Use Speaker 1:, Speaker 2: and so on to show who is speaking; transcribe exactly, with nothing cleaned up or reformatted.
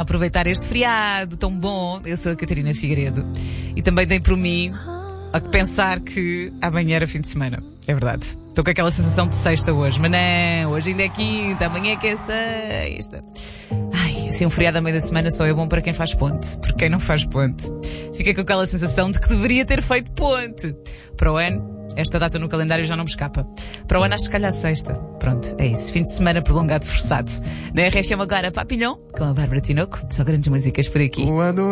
Speaker 1: aproveitar este feriado tão bom. Eu sou a Catarina Figueiredo e também dei por mim a pensar que amanhã era fim de semana. É verdade. Estou com aquela sensação de sexta hoje, mas não, hoje ainda é quinta, amanhã é que é sexta. Ai, assim um feriado à meio da semana só é bom para quem faz ponte, porque quem não faz ponte fica com aquela sensação de que deveria ter feito ponte. Para o ano, esta data no calendário já não me escapa. Para o ano acho que calhar sexta. Pronto, é isso. Fim de semana prolongado forçado. Na R F M agora, Papilhão, com a Bárbara Tinoco. Só grandes músicas por aqui.